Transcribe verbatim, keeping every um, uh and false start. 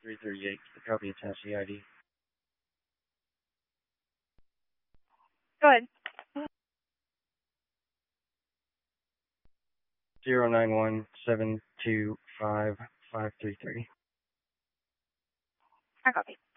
three thirty-eight. The copy of Tennessee I D. Go ahead. Zero nine one seven two five five three three. I copy.